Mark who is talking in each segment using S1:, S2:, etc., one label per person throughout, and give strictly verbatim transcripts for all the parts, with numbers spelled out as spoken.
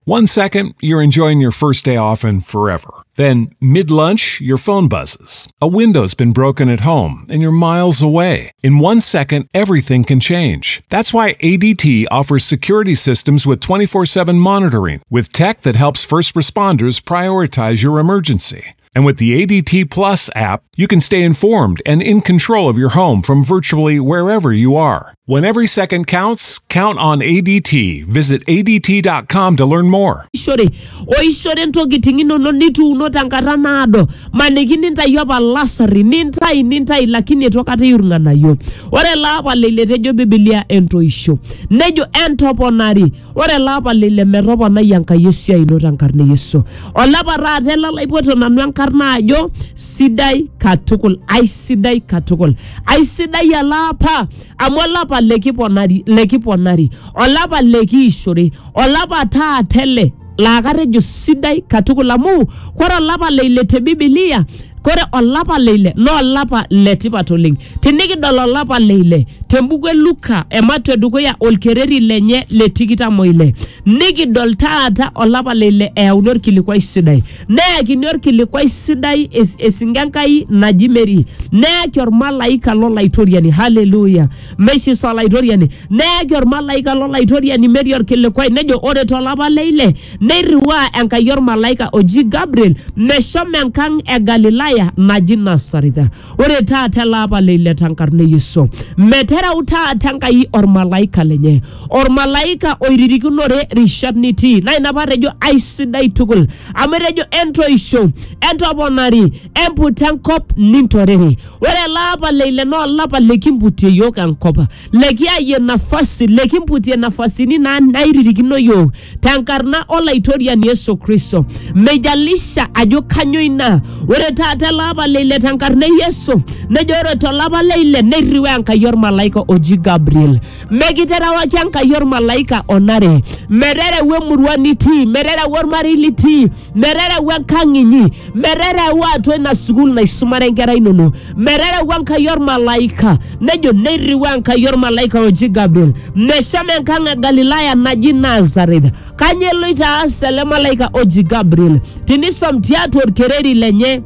S1: One second, you're enjoying your first day off and forever. Then, mid-lunch, your phone buzzes. A window's been broken at home and you're miles away. In one second, everything can change. That's why A D T offers security systems with twenty-four seven monitoring, with tech that helps first responders prioritize your emergency. And with the A D T Plus app, you can stay informed and in control of your home from virtually wherever you are. When every second counts, count on A D T. Visit A D T dot com to learn more.
S2: Ishore, o ishore ntoki tingino no nitu unotangara nado. Manekini nta yoba lasari, ninta ninta lakini etokate yurngana yo. Ore lapa lele tejo Biblia ento isho. Nejo entoponari. Ore lapa lele meropa na yanka yesia inotangarne yeso. Olapa ratela laipoto nanu enkarna ajo sidai katukul. Ai sidai katukul. Ai sidai alapa. Amolapa leki ponari, leki ponari. Olapa leki ishore. Olapa taa tele. La garejo sidai katukul amu. Kwara lapa leile te Biblia. Kore olapa leile, no olapa letipa toling. Tiniki dolo olapa leile, tembuke Luka, ematwe dukoya olkereri lenye letikita moile. Niki dol taata olapa leile ea unor kilikuwa isidai. Nea kinyor kilikuwa isidai es, esingankai najimeri. Nea kior malaika lola itoriani, hallelujah. Meshi sola itoriani. Nea kior malaika lola itoriani merior kilikuwa nejo ore to olapa leile. Neriwa enka yor malaika oji Gabriel, meshome enkang e Galilaya najina sarida. Ore taata lapa leile tankarne yeso. Metera uta tankai or malaika lenye. Or malaika oiririkunore rishatniti. Na inaparejo aisidai tukul. Amerejo ento isho. Ento bonari. Empu tankop nintoreri. Ore lapa leile no lapa lekimputi yoka nkopa. Lekia ye nafasi. Lekimputi ye nafasi ni na nairirikino yo. Tankarna ola itoria ni Yesu Kristo. Mejalisha ajo kanyo ina. Ore taata lapa leile tankarne Yesu. Nejore to lapa leile neriwe anka yor malaika oji Gabriel. Megitera waki anka yor malaika onare. Merere we murwaniti. Merere we mariliti. Merere we kanginyi. Merere we atwe na sugul na isumare ngera inono. Merere we anka yor malaika. Nejo neriwe anka yor malaika oji Gabriel. Neshame nkanga Galilaya naji Nazareth. Kanye loita asele malaika oji Gabriel. Tinisom tiatu orkereri lenye.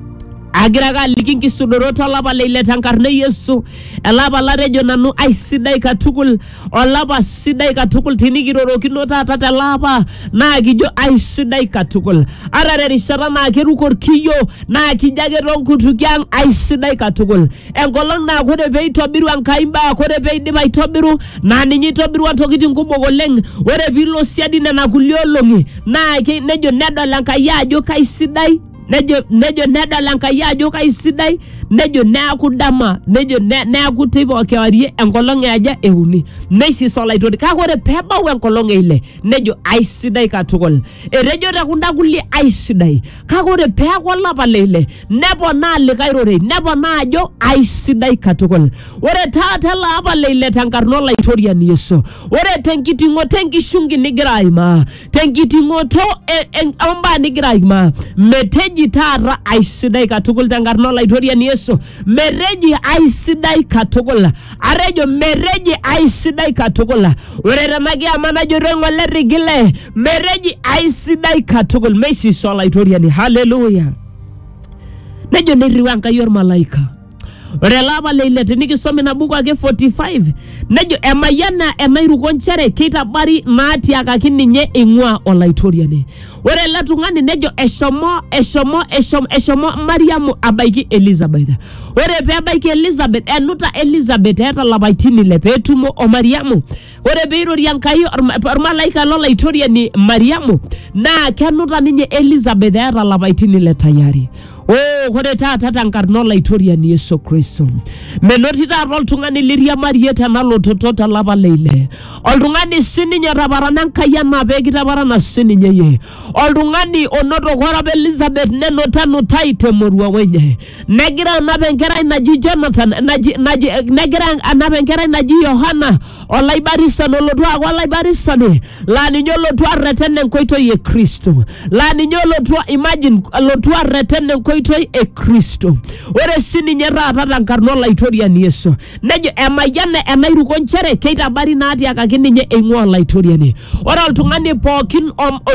S2: Agiraga likinki sudorota lapa leile tankarne Yesu. Elapa la rejo nanu ai sidai katukul. Olapa sidai katukul tinigiroro kinota tata lapa. Na akijo ai sidai katukul. Arare rishara na akirukor kiyo. Na akijage ronkutu kyang ai sidai katukul. Engolong na kode pei tobiru ankaimba. Kode pei diba itobiru. Na ninyi tobiru watokiti nkubo goleng. Wore bilo siadi na nakuliolongi. Na nejo neda lanka yajo kai sidai. Nejo nejo neda lanka yajo kai sidai. Nejo na kudama. Nejo na kutibo kewarie engolong aja ehuni. Nesi sola itodi. Kakore peba we engolong ile. Nejo ai sidai katukol. E rejo rakunda kuli ai sidai. Kakore pea kwa lapa leile. Nebo na likairore. Nebo na ajo ai sidai katukol. Ore taata lapa leile tankarnola itoria ni Yesu. Ore tenkiti ngo tenki shungi nigiraima. Tenkiti ngo to e, amba nigiraima. Meteji tara ai sidai katukol tankarnola itoria ni Yesu. Mereji ai sidai katukol. Arejo mereji ai sidai katukol. Ore ramagi amana jorengo leri gile. Mereji ai sidai katukol. Mesi sola itoria ni hallelujah. Nejo neriwanka yor malaika. Ore lapa leile tiniki somi na buku ake forty-five. Nejo emayana emairukonchere kita bari maati akakini nye ingwa ola itoria ni. Ore latungani nejo eshomo eshomo eshomo eshomo Mariamu abaiki Elizabeth. Ore pe abaiki Elizabeth enuta Elizabeth eta labaitini lepetumo o Mariamu. Ore pe irori yankai or malaika lola itoria ni Mariamu. Na kenuta ninye Elizabeth eta labaitini le tayari. Oh, kore tata tankarnola itoria ni Yesu Kristo. Menotita rol tungani liria marieta nalo totota lapa leile. Oltungani sininye rabarana nkayana pekita barana sininye ye. Oltungani onoto kwarabe Elizabeth nenota nutaite morua wenye. Negira anabenkera inaji Jonathan, naji, naji, negira anabenkera inaji Yohana. Olaibarisa nolotua kwa olaibarisani. La ninyo lotua retene nkoito ye Kristo. La ninyo lotua imagine lotua retene nkoito enkoitoi e Kristo. Ore sininye taata tenkarna olaitoriani Yesu nejo emayian enairuko nchere keitabari naatiakaki ninye eing'ua olaitoriani. Ore oltung'ani pookin